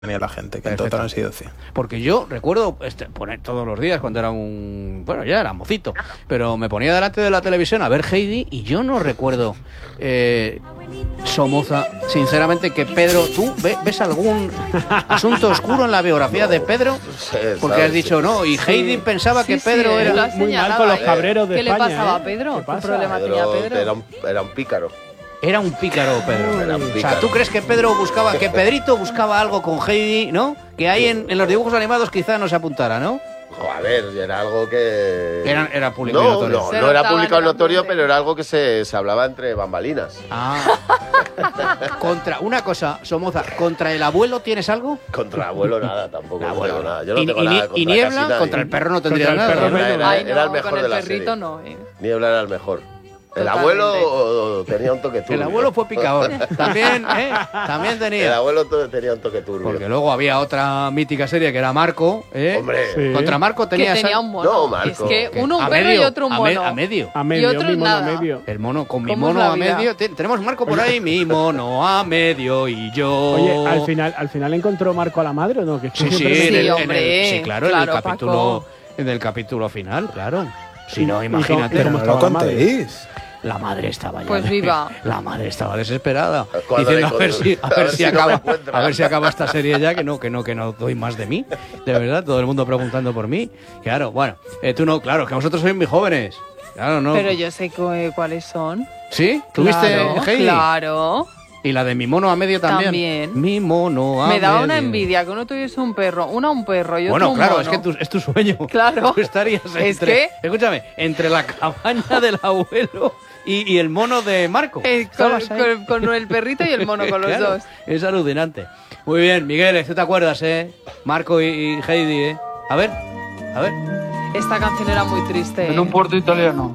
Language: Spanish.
Tenía la gente, que en total han sido 100. Porque yo recuerdo poner todos los días cuando era bueno, ya era mocito, pero me ponía delante de la televisión a ver Heidi y yo no recuerdo, Somoza, sinceramente, que Pedro, ¿tú ves algún asunto oscuro en la biografía de Pedro? Porque has dicho, no, y Heidi pensaba que Pedro era muy mal con los cabreros de España. ¿Qué le pasaba a Pedro? ¿Qué problema tenía Pedro? Era un pícaro. Era un pícaro, Pedro. Era un pícaro. O sea, ¿tú crees que Pedrito buscaba algo con Heidi, ¿no? Que ahí en los dibujos animados quizá no se apuntara, ¿no? A ver, era algo que... Era público y notorio. No era público y notorio, pero era algo que se hablaba entre bambalinas. Contra una cosa, Somoza, ¿contra el abuelo tienes algo? Contra el abuelo nada, tampoco. Abuelo, nada. Yo no tengo nada contra ¿Y Niebla? Contra el perro no tendría nada. Era el mejor de la serie. No, Niebla era el mejor. El abuelo tenía un toque turbio. El abuelo fue picador. También tenía. El abuelo tenía un toque turbio. Porque luego había otra mítica serie que era Marco. Hombre. Sí. Contra Marco tenía un mono. No, Marco. Es que uno un perro y otro un mono. A medio. Y otro mi mono nada. a medio. El mono con mi mono a medio. Tenemos Marco por ahí, mi mono a medio y yo. Oye, al final encontró Marco a la madre, ¿o no? Que Sí, claro, Paco. en el capítulo final, claro. Si no, imagínate. ¿Cómo lo contéis? La madre estaba ya. Pues viva. La madre estaba desesperada. Cuando Diciendo a ver si acaba no esta serie ya, que no doy más de mí. De verdad, todo el mundo preguntando por mí. Claro, bueno, tú no, claro, que vosotros sois muy jóvenes. Claro, no. Pero yo sé cuáles son. ¿Sí? ¿Tuviste Heidi? Claro. Y la de mi mono a medio también. Mi mono a medio. Me daba una envidia que uno tuviese un perro y otro un Bueno, claro, mono. es que es tu sueño. Claro. Tú estarías escúchame, entre la cabaña del abuelo y el mono de Marco. Con el perrito y el mono, con los dos. Es alucinante. Muy bien, Miguel, ¿tú te acuerdas, Marco y Heidi, A ver. Esta canción era muy triste. En un puerto italiano.